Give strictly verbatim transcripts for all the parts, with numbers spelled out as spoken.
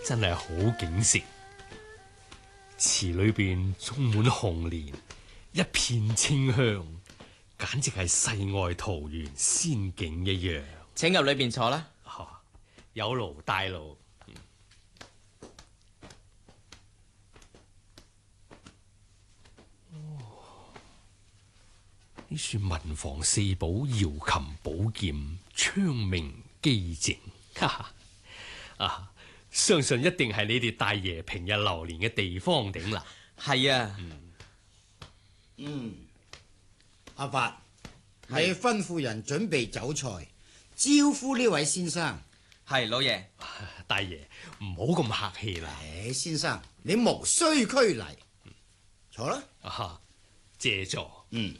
真係好景色，池裏邊充滿紅蓮，一片清香，簡直係世外桃源仙境一樣。 請入裏邊坐啦。 哦、有勞大勞。呢處文房四寶，瑤琴寶劍，昌明機正。哈哈，啊，相信一定係你哋大爺平日流連嘅地方頂啦。 係啊。 嗯，嗯，阿發，你吩咐人準備酒菜，招呼呢位先生。 係老爺。 大爺唔好咁客氣啦。 誒，先生，你無需拘禮，坐啦。 啊，謝座。 嗯。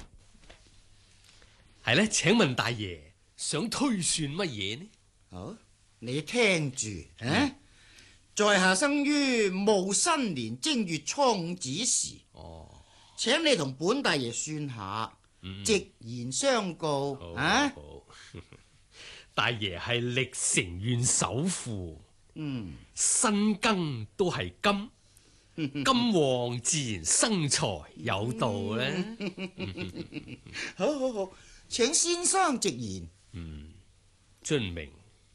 係咧，請問大爺想推算乜嘢呢？ 好，你聽住啊！嗯、在下生於戊申年正月初五子時，哦，請你同本大爺算下，嗯、直言相告好啊！好大爺係歷城縣首富， 嗯， 新庚都係金。金旺自然生財有道咧。 好好好，請先生直言。 嗯，遵命。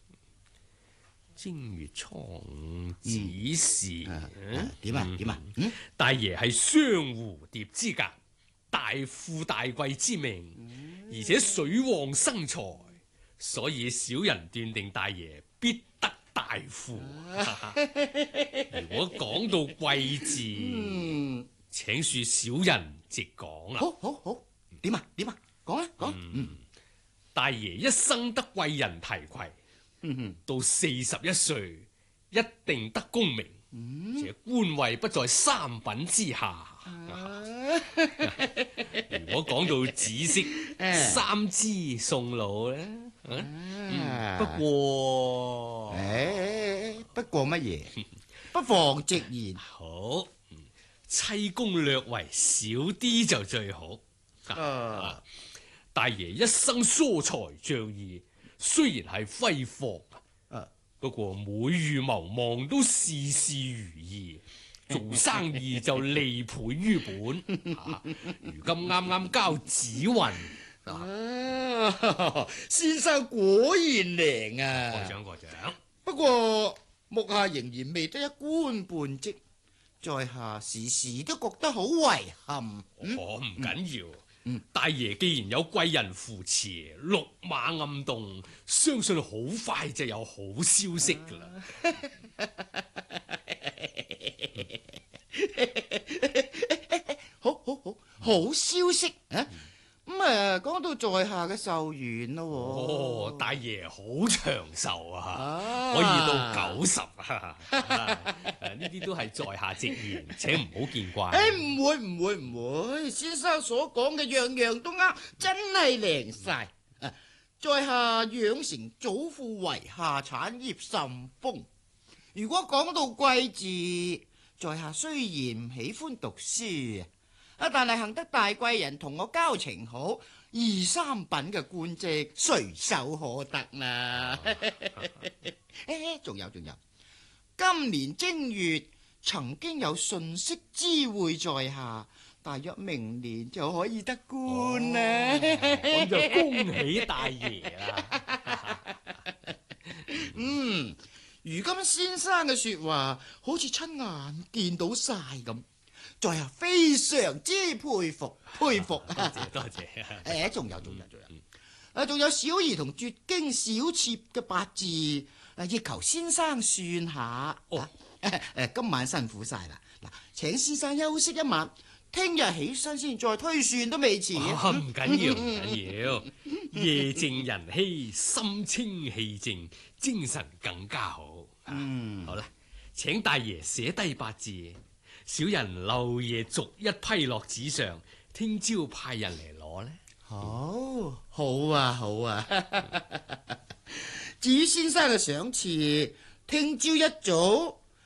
正月初五子時， 點啊點啊？嗯， 大爺係雙蝴蝶之格，大富大貴之命，嗯、而且水旺生財，所以小人斷定大爺必得大富。如果講到貴字，嗯、請恕小人直講啦。 好好好，點啊點啊，講啊講。 嗯，大爺一生得貴人提攜，嗯、哼到四十一歲一定得功名，嗯、且官位不在三品之下。啊、如果講到紫色三枝送老咧，啊嗯、不過， 誒，不過乜嘢？不妨直言。 好，妻宮略為少啲就最好。啊啊、大爺一生疏財仗義，雖然係揮霍，啊、不過每遇謀望都事事如意。做生意就利倍於本，啊、如今啱啱交紫運， 啊、先生果然靈啊！ 過獎過獎。 不過目下仍然未得一官半職，在下時時都覺得好遺憾。 嗯、哦，唔緊要，嗯、大爺既然有貴人扶持，綠馬暗動，相信好快就有好消息噶啦。 好好好，好消息啊！咁啊，講到在下嘅壽元咯。 哦，大爺好長壽啊，啊可以到九十啊！呢啲都係在下直言，請唔好見怪。 誒，唔會唔會唔會，先生所講嘅樣樣都啱，真係靈晒。啊，在下養成祖父遺下產業甚豐。如果講到貴字，在下雖然唔喜歡讀書啊，但係幸得大貴人同我交情好，二三品嘅官職隨手可得啦。誒，仲有仲有，今年正月曾經有信息知會在下，大約明年就可以得官啦。 咁、哦、就恭喜大爺啦。 嗯。如今先生嘅說話好似親眼見到晒咁，在下非常之佩服佩服。 多謝多謝。 誒，仲有仲有仲有，誒，仲有小兒同絕經小妾嘅八字，誒，亦求先生算下。哦，誒，今晚辛苦晒啦，嗱，請先生休息一晚，聽日起身先再推算都未遲。 唔緊要唔緊要，夜靜人稀，心清氣靜，精神更加好。嗯，好啦，請大爺寫低八字，小人漏夜逐一批落紙上，聽朝派人嚟攞呢。 好，好啊，好啊。至於先生嘅賞賜，聽朝一早